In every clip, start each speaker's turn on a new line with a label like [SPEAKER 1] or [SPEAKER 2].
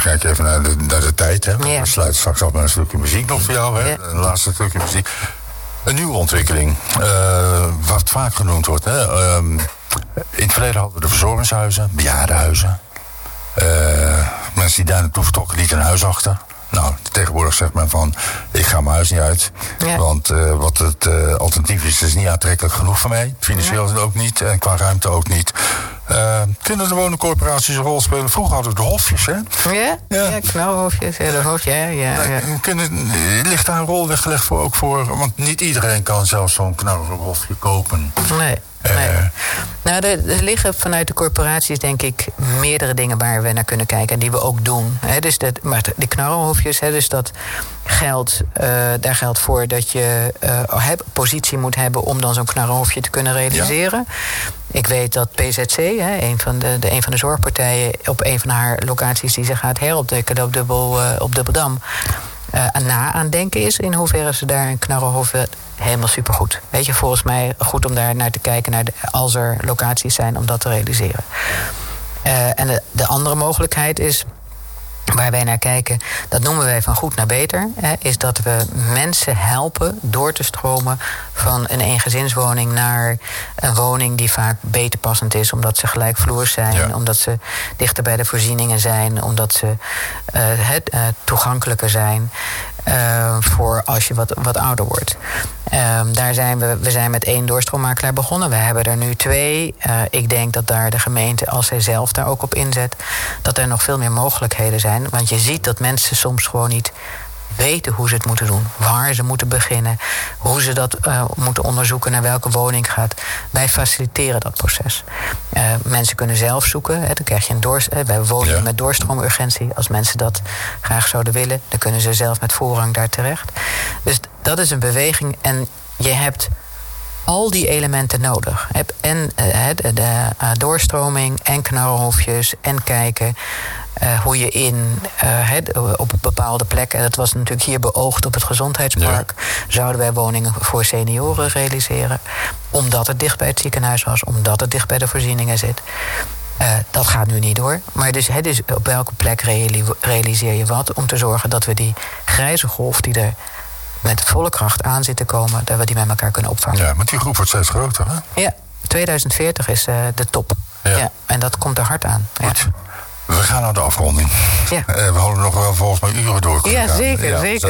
[SPEAKER 1] kijk even naar de tijd. Hè.
[SPEAKER 2] Ja.
[SPEAKER 1] We sluiten straks af met een stukje muziek nog voor jou. Hè.
[SPEAKER 2] Ja.
[SPEAKER 1] Een laatste stukje muziek. Een nieuwe ontwikkeling. Wat vaak genoemd wordt. Hè. In het verleden hadden we de verzorgingshuizen, bejaardenhuizen. Mensen die daar naartoe vertrokken lieten een huis achter. Nou, tegenwoordig zegt men van, ik ga mijn huis niet uit.
[SPEAKER 2] Ja.
[SPEAKER 1] Want wat het alternatief is niet aantrekkelijk genoeg voor mij. Financieel ook niet en qua ruimte ook niet. Kunnen de woningcorporaties een rol spelen? Vroeger hadden we de hofjes, hè?
[SPEAKER 2] Ja, knalhofjes, de hofjes, ja.
[SPEAKER 1] Ligt daar een rol weggelegd voor, ook voor... Want niet iedereen kan zelfs zo'n knalhofje kopen.
[SPEAKER 2] Nee. Nou, er liggen vanuit de corporaties, denk ik, meerdere dingen waar we naar kunnen kijken en die we ook doen. Dus maar die knarrenhofjes, dus dat geldt, daar geldt voor dat je positie moet hebben om dan zo'n knarrenhofje te kunnen realiseren. Ja. Ik weet dat PZC, een van de zorgpartijen, op een van haar locaties die ze gaat herontdekken op Dubbeldam, aan denken is in hoeverre ze daar een knarrenhof helemaal supergoed. Weet je, volgens mij goed om daar naar te kijken, als er locaties zijn om dat te realiseren. En de andere mogelijkheid is, waar wij naar kijken, dat noemen wij van goed naar beter, is dat we mensen helpen door te stromen van een eengezinswoning naar een woning die vaak beter passend is, omdat ze gelijkvloers zijn, omdat ze dichter bij de voorzieningen zijn, omdat ze toegankelijker zijn voor als je wat ouder wordt. We zijn met 1 doorstroommakelaar begonnen. We hebben er nu 2. Ik denk dat daar de gemeente, als zij zelf daar ook op inzet, dat er nog veel meer mogelijkheden zijn. Want je ziet dat mensen soms gewoon niet weten hoe ze het moeten doen, waar ze moeten beginnen, hoe ze dat moeten onderzoeken, naar welke woning gaat. Wij faciliteren dat proces. Mensen kunnen zelf zoeken. Dan krijg je wij wonen met doorstroomurgentie. Als mensen dat graag zouden willen, dan kunnen ze zelf met voorrang daar terecht. Dus dat is een beweging en je hebt al die elementen nodig. En de doorstroming en knarrenhofjes en kijken hoe je op bepaalde plekken, dat was natuurlijk hier beoogd op het gezondheidspark, zouden wij woningen voor senioren realiseren, omdat het dicht bij het ziekenhuis was, omdat het dicht bij de voorzieningen zit. Dat gaat nu niet door. Maar dus op welke plek realiseer je wat, om te zorgen dat we die grijze golf die er met volle kracht aan zit te komen, dat we die met elkaar kunnen opvangen.
[SPEAKER 1] Ja, maar die groep wordt steeds groter, hè?
[SPEAKER 2] Ja, 2040 is de top. Ja, en dat komt er hard aan.
[SPEAKER 1] Goed. Ja. We gaan naar de afronding.
[SPEAKER 2] Ja.
[SPEAKER 1] We hadden nog wel volgens mij uren door kunnen gaan.
[SPEAKER 2] Zeker.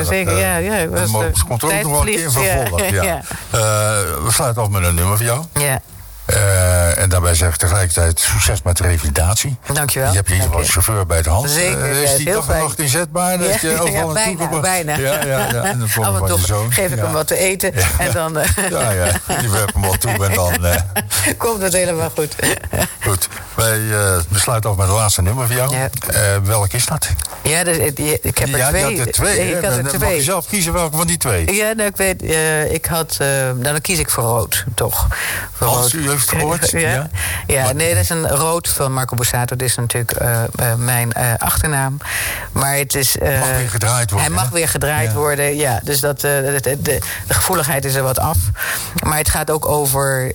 [SPEAKER 1] Het komt ook nog wel een keer vervolg. Ja. We sluiten af met een nummer voor jou.
[SPEAKER 2] Ja.
[SPEAKER 1] En daarbij zeg ik tegelijkertijd succes met de revalidatie.
[SPEAKER 2] Dankjewel.
[SPEAKER 1] Je hebt hier ieder chauffeur bij de hand.
[SPEAKER 2] Zeker,
[SPEAKER 1] is die dag en nacht inzetbaar? Dat je overal
[SPEAKER 2] bijna.
[SPEAKER 1] Ja. En dan
[SPEAKER 2] af en toe geef ik hem wat te eten. Ja. En dan...
[SPEAKER 1] je werpt hem wat toe en dan...
[SPEAKER 2] komt het helemaal goed.
[SPEAKER 1] Goed. Wij besluiten af met het laatste nummer voor jou. Ja. Welk is dat?
[SPEAKER 2] Ja, dus, ik heb er 2.
[SPEAKER 1] Je had er 2.
[SPEAKER 2] Ik had er 2.
[SPEAKER 1] Mag je zelf kiezen welke van die 2?
[SPEAKER 2] Ja, nou, ik weet... dan kies ik voor rood, toch. Voor
[SPEAKER 1] rood. U heeft gehoord?
[SPEAKER 2] Ja, nee, dat is een rood van Marco Borsato. Dat is natuurlijk mijn achternaam. Maar het is...
[SPEAKER 1] mag weer gedraaid worden.
[SPEAKER 2] Hij mag weer gedraaid worden, ja. Dus de gevoeligheid is er wat af. Maar het gaat ook over...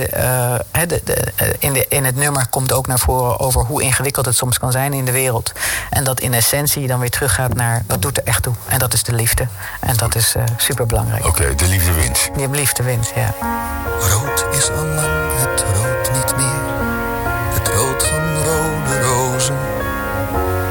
[SPEAKER 2] in het nummer komt ook naar voren over hoe ingewikkeld het soms kan zijn in de wereld. En dat in essentie dan weer teruggaat naar wat doet er echt toe. En dat is de liefde. En dat is superbelangrijk.
[SPEAKER 1] Oké, de liefde wint.
[SPEAKER 2] De liefde wint, ja.
[SPEAKER 3] Rood is al lang